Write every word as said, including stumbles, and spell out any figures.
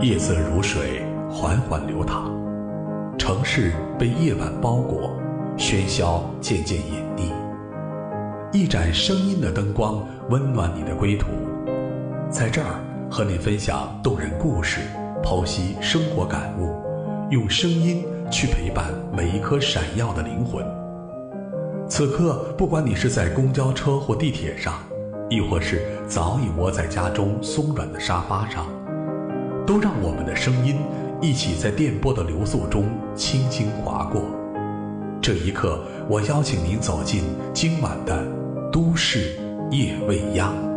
夜色如水，缓缓流淌，城市被夜晚包裹，喧嚣渐渐隐匿。一盏声音的灯光温暖你的归途，在这儿和你分享动人故事，剖析生活感悟，用声音去陪伴每一颗闪耀的灵魂。此刻，不管你是在公交车或地铁上，亦或是早已窝在家中松软的沙发上，都让我们的声音一起在电波的流速中轻轻划过。这一刻，我邀请您走进今晚的都市夜未央。